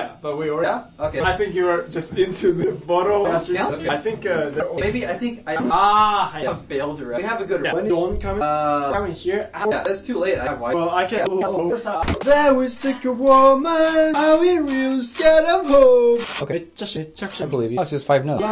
Yeah, but we already. Yeah? Okay. I think you were just into the bottle. Yeah, okay. I think. Maybe I think I Ah, have failed already. We have a good yeah. one. Don't come here. Yeah, that's too late. I have white. Well, I can. There we stick a woman. Are we real scared of hope? Okay. めっちゃくちゃ I believe you. Oh, it's just 5 notes.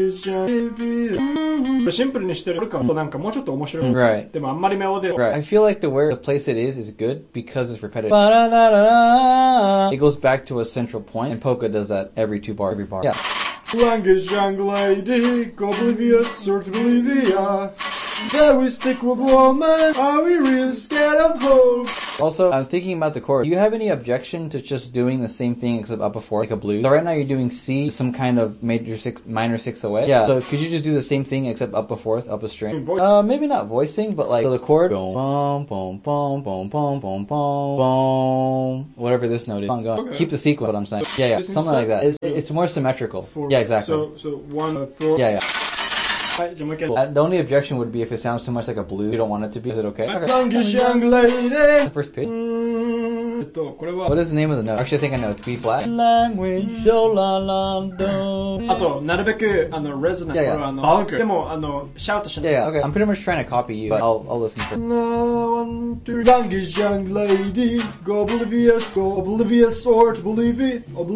シンプルにしてるかもなんかもうちょっと面白い。 Right. でもあんまりメロディー。 Right. I feel like the place it is good because it's repetitive. It goes back to a central point, and polka does that every bar. Yeah. Language young lady, go oblivious, sort of Bolivia. There we stick with woman. Are we real scared of hope? Also, I'm thinking about the chord. Do you have any objection to just doing the same thing except up a 4, like a blues? So right now you're doing C, some kind of minor 6 away. Yeah. So could you just do the same thing except up a 4th, up a string? Maybe not voicing, but like so the chord. Boom, boom, boom, boom, boom, boom, boom, boom. Whatever this note is. Go. Okay. Keep the sequence. What I'm saying. Yeah. Something like that. It's more symmetrical. Yeah, exactly. So 1, 4. Yeah. はい、じゃあもう一回。 The only objection would be if it sounds too much like a blues. You don't want it to be. Is it okay? Language young lady. The first pitch. これは What is the name of the note? Actually, I think I know. It's B flat. あとなるべくresonant Yeah, yeah. これはバウクでもシャウトしない。 Yeah. Okay. I'm pretty much trying to copy you, but I'll listen for. Language young lady, go oblivious or to Bolivia.